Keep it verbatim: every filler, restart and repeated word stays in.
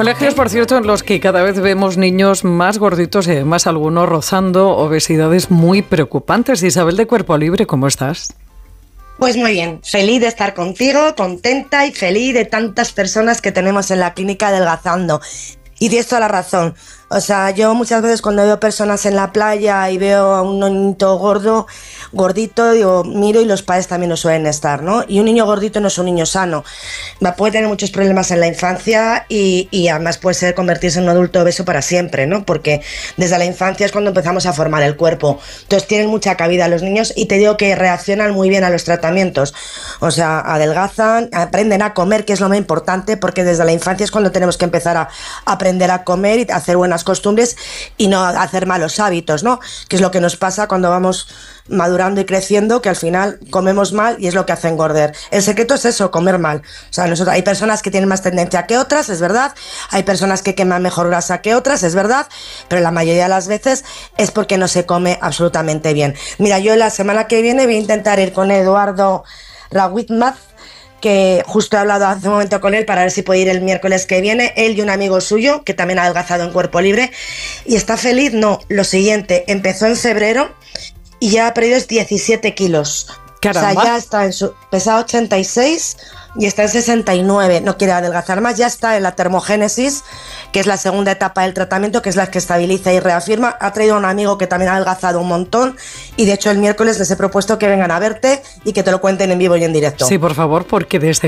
Colegios, por cierto, en los que cada vez vemos niños más gorditos y además algunos rozando obesidades muy preocupantes. Isabel de Cuerpo Libre, ¿cómo estás? Pues muy bien, feliz de estar contigo, contenta y feliz de tantas personas que tenemos en la clínica adelgazando. Y tienes toda la razón. O sea, yo muchas veces cuando veo personas en la playa y veo a un niñito gordo, gordito, digo, miro y los padres también lo suelen estar, ¿no? Y un niño gordito no es un niño sano. Va, puede tener muchos problemas en la infancia y, y además puede ser convertirse en un adulto obeso para siempre, ¿no? Porque desde la infancia es cuando empezamos a formar el cuerpo. Entonces tienen mucha cabida los niños y te digo que reaccionan muy bien a los tratamientos. O sea, adelgazan, aprenden a comer, que es lo más importante, porque desde la infancia es cuando tenemos que empezar a aprender a comer y hacer buenas costumbres y no hacer malos hábitos, ¿no? Que es lo que nos pasa cuando vamos madurando y creciendo, que al final comemos mal y es lo que hace engordar. El secreto es eso, comer mal. O sea, nosotros, hay personas que tienen más tendencia que otras, es verdad. Hay personas que queman mejor grasa que otras, es verdad. Pero la mayoría de las veces es porque no se come absolutamente bien. Mira, yo la semana que viene voy a intentar ir con Eduardo Rawitmaz, que justo he hablado hace un momento con él para ver si puede ir el miércoles que viene, él y un amigo suyo, que también ha adelgazado en Cuerpo Libre, y está feliz. No, lo siguiente, empezó en febrero y ya ha perdido diecisiete kilos. Caramba. O sea, ya está en su, pesa ochenta y seis y está en sesenta y nueve, no quiere adelgazar más, ya está en la termogénesis, que es la segunda etapa del tratamiento, que es la que estabiliza y reafirma. Ha traído a un amigo que también ha adelgazado un montón y de hecho el miércoles les he propuesto que vengan a verte y que te lo cuenten en vivo y en directo. Sí, por favor, porque desde